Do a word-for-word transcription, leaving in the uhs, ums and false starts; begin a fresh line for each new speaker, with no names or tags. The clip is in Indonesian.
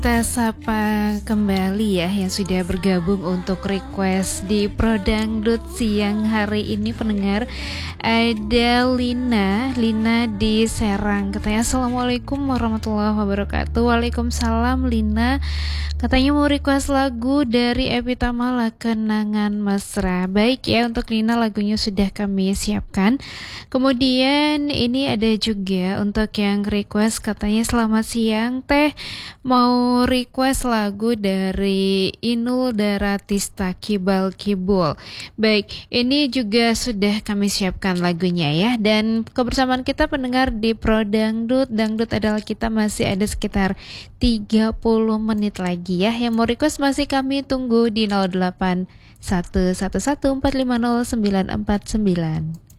Kita sapa kembali ya yang sudah bergabung untuk request di Prodangdut siang hari ini pendengar. Ada Lina, Lina di Serang. Katanya Assalamualaikum warahmatullahi wabarakatuh. Waalaikumsalam Lina. Katanya mau request lagu dari Evi Tamala, Kenangan Mesra. Baik ya, untuk Lina lagunya sudah kami siapkan. Kemudian ini ada juga untuk yang request, katanya selamat siang Teh, mau request lagu dari Inul Daratista, Kibal Kibul. Baik, ini juga sudah kami siapkan lagunya ya. Dan kebersamaan kita pendengar di Pro Dangdut, Dangdut adalah kita, masih ada sekitar tiga puluh menit lagi ya. Yang mau request masih kami tunggu di nol delapan satu satu satu empat lima nol sembilan empat sembilan.